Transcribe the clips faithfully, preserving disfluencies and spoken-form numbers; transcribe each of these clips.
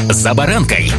«За баранкой».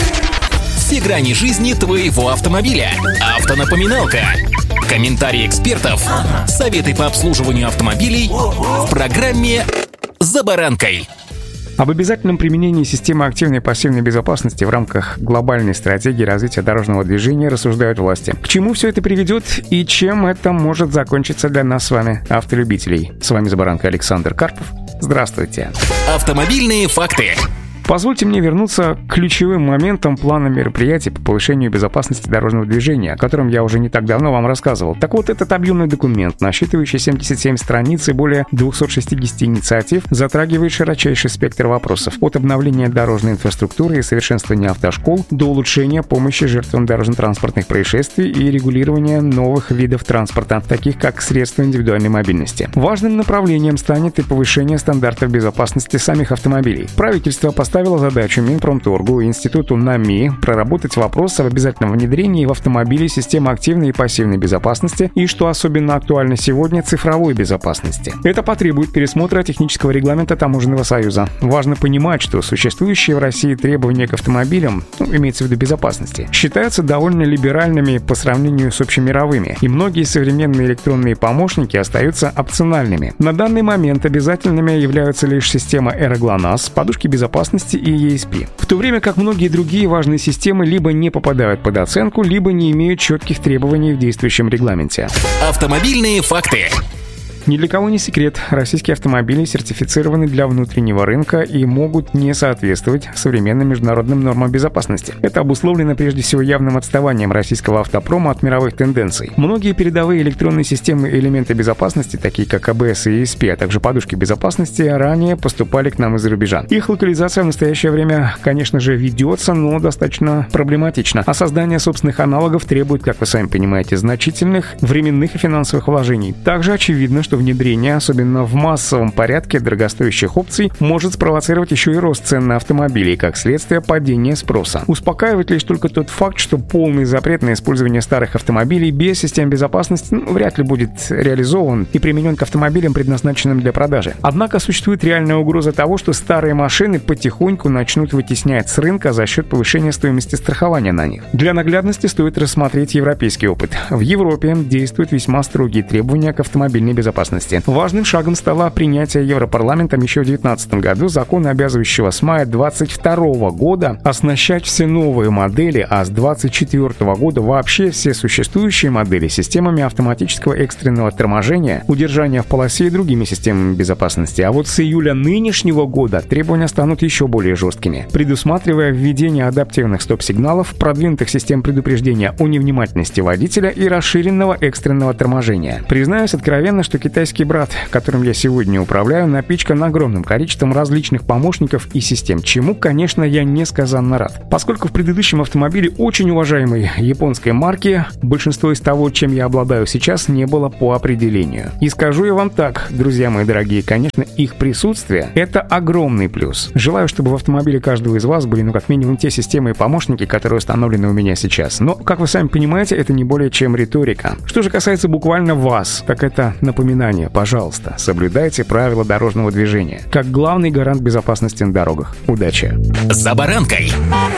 Все грани жизни твоего автомобиля. Автонапоминалка. Комментарии экспертов. Советы по обслуживанию автомобилей в программе «За баранкой». Об обязательном применении системы активной и пассивной безопасности в рамках глобальной стратегии развития дорожного движения рассуждают власти. К чему все это приведет и чем это может закончиться для нас с вами, автолюбителей? С вами «За баранкой» Александр Карпов. Здравствуйте. Автомобильные факты. Позвольте мне вернуться к ключевым моментам плана мероприятий по повышению безопасности дорожного движения, о котором я уже не так давно вам рассказывал. Так вот, этот объемный документ, насчитывающий семьдесят семь страниц и более двести шестьдесят инициатив, затрагивает широчайший спектр вопросов. От обновления дорожной инфраструктуры и совершенствования автошкол до улучшения помощи жертвам дорожно-транспортных происшествий и регулирования новых видов транспорта, таких как средства индивидуальной мобильности. Важным направлением станет и повышение стандартов безопасности самих автомобилей. Правительство поставило задачу Минпромторгу и Институту НАМИ проработать вопрос об обязательном внедрении в автомобили системы активной и пассивной безопасности и, что особенно актуально сегодня, цифровой безопасности. Это потребует пересмотра технического регламента Таможенного союза. Важно понимать, что существующие в России требования к автомобилям, ну, имеется в виду безопасности, считаются довольно либеральными по сравнению с общемировыми, и многие современные электронные помощники остаются опциональными. На данный момент обязательными являются лишь система AeroGLONASS, подушки безопасности и и эс пи. В то время как многие другие важные системы либо не попадают под оценку, либо не имеют четких требований в действующем регламенте. Автомобильные факты. Ни для кого не секрет, российские автомобили сертифицированы для внутреннего рынка и могут не соответствовать современным международным нормам безопасности. Это обусловлено прежде всего явным отставанием российского автопрома от мировых тенденций. Многие передовые электронные системы и элементы безопасности, такие как а бэ эс и и эс пи, а также подушки безопасности, ранее поступали к нам из-за рубежа. Их локализация в настоящее время, конечно же, ведется, но достаточно проблематично. А создание собственных аналогов требует, как вы сами понимаете, значительных временных и финансовых вложений. Также очевидно, что внедрение, особенно в массовом порядке дорогостоящих опций, может спровоцировать еще и рост цен на автомобили и, как следствие, падение спроса. Успокаивает лишь только тот факт, что полный запрет на использование старых автомобилей без систем безопасности ну, вряд ли будет реализован и применен к автомобилям, предназначенным для продажи. Однако существует реальная угроза того, что старые машины потихоньку начнут вытеснять с рынка за счет повышения стоимости страхования на них. Для наглядности стоит рассмотреть европейский опыт. В Европе действуют весьма строгие требования к автомобильной безопасности. Важным шагом стало принятие Европарламентом еще в две тысячи девятнадцатом году закона, обязывающего с мая две тысячи двадцать второго года оснащать все новые модели, а с две тысячи двадцать четвёртого года вообще все существующие модели системами автоматического экстренного торможения, удержания в полосе и другими системами безопасности. А вот с июля нынешнего года требования станут еще более жесткими, предусматривая введение адаптивных стоп-сигналов, продвинутых систем предупреждения о невнимательности водителя и расширенного экстренного торможения. Признаюсь откровенно, что китайский брат, которым я сегодня управляю, напичкан огромным количеством различных помощников и систем, чему, конечно, я несказанно рад. Поскольку в предыдущем автомобиле очень уважаемой японской марки большинство из того, чем я обладаю сейчас, не было по определению. И скажу я вам так, друзья мои дорогие, конечно, их присутствие — это огромный плюс. Желаю, чтобы в автомобиле каждого из вас были, ну, как минимум, те системы и помощники, которые установлены у меня сейчас. Но, как вы сами понимаете, это не более чем риторика. Что же касается буквально вас, так это напоминание. Пожалуйста, соблюдайте правила дорожного движения как главный гарант безопасности на дорогах. Удачи! За баранкой!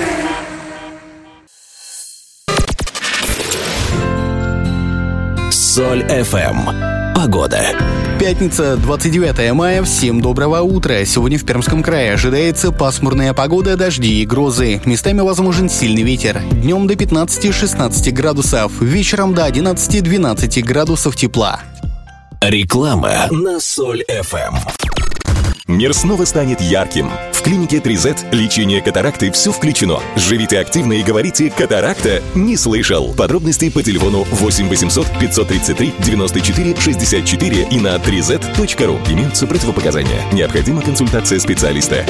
Соль эф эм. Погода. Пятница, двадцать девятое мая. Всем доброго утра. Сегодня в Пермском крае ожидается пасмурная погода, дожди и грозы. Местами возможен сильный ветер. Днем до пятнадцати-шестнадцати градусов. Вечером до одиннадцати-двенадцати градусов тепла. Реклама на Соль эф эм. Мир снова станет ярким. В клинике три зет лечение катаракты все включено. Живите активно и говорите «Катаракта» не слышал. Подробности по телефону восемь восемьсот пятьсот тридцать три девяносто четыре шестьдесят четыре и на три зет точка ру. Имеются противопоказания. Необходима консультация специалиста.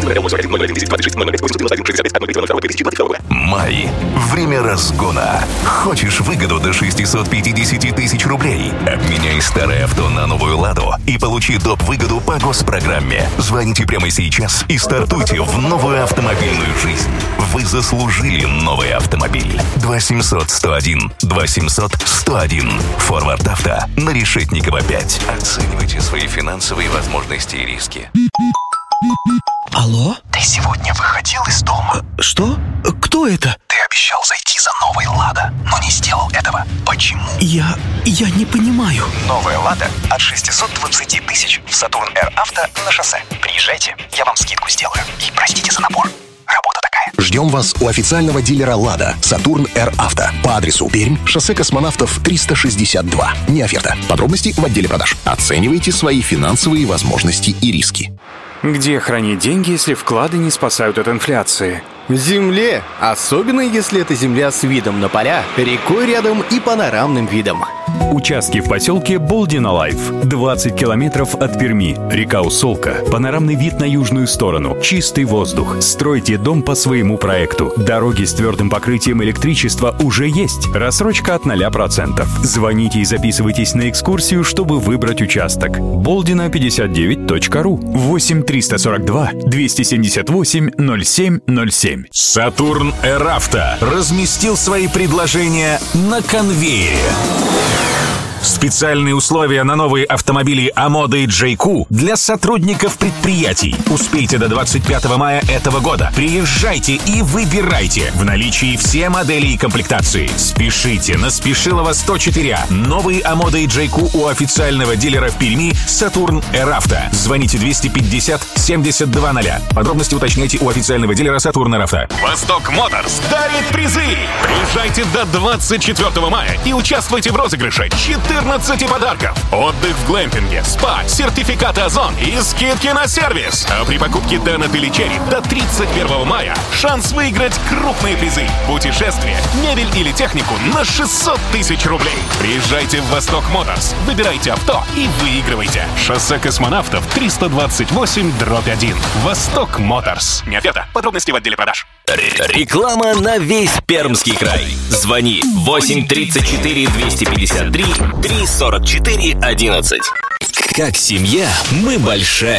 Май. Время разгона. Хочешь выгоду до шестьсот пятьдесят тысяч рублей? Обменяй старое авто на новую «Ладу» и получи доп-выгоду по госпрограмме. Звоните прямо сейчас и стартуйте в новую автомобильную жизнь. Вы заслужили новый автомобиль. два семьсот сто один два семьсот сто один. Форвард Авто на Решетникова пять. Оценивайте свои финансовые возможности и риски. Алло? Ты сегодня выходишь выходил из дома. Что? Кто это? Ты обещал зайти за новой «Лада», но не сделал этого. Почему? Я... я не понимаю. Новая «Лада» от шестьсот двадцать тысяч в «Сатурн Р Авто» на шоссе. Приезжайте, я вам скидку сделаю. И простите за напор. Работа такая. Ждем вас у официального дилера «Лада» «Сатурн Р Авто» по адресу Пермь, шоссе Космонавтов триста шестьдесят два. Не оферта. Подробности в отделе продаж. Оценивайте свои финансовые возможности и риски. Где хранить деньги, если вклады не спасают от инфляции? В земле, особенно если это земля с видом на поля, рекой рядом и панорамным видом. Участки в поселке Болдина Лайф. двадцать километров от Перми. Река Усолка. Панорамный вид на южную сторону. Чистый воздух. Стройте дом по своему проекту. Дороги с твердым покрытием электричества уже есть. Рассрочка от ноля процентов. Звоните и записывайтесь на экскурсию, чтобы выбрать участок. болдина пятьдесят девять точка ру. восемь триста сорок два двести семьдесят восемь ноль семь ноль семь. Сатурн Р Авто разместил свои предложения на конвейере. Специальные условия на новые автомобили Амода и джей кью для сотрудников предприятий. Успейте до двадцать пятого мая этого года. Приезжайте и выбирайте. В наличии все модели и комплектации. Спешите на Спешилова сто четыре А. Новые Амода и джей кью у официального дилера в Перми Сатурн Р Авто. Звоните двести пятьдесят семьдесят два ноль. Подробности уточняйте у официального дилера Сатурн Р Авто. Восток Моторс дарит призы. Приезжайте до двадцать четвёртого мая и участвуйте в розыгрыше четырнадцати подарков. Отдых в глэмпинге, спа, сертификаты Озон и скидки на сервис. А при покупке Денет или Черри до тридцать первого мая шанс выиграть крупные призы. Путешествие, мебель или технику на шестьсот тысяч рублей. Приезжайте в Восток Моторс, выбирайте авто и выигрывайте. Шоссе Космонавтов триста двадцать восемь дробь один. Восток Моторс. Не оферта. Подробности в отделе продаж. Реклама на весь Пермский край. Звони восемь тридцать четыре двести пятьдесят три три сорок четыре одиннадцать. Как семья мы большая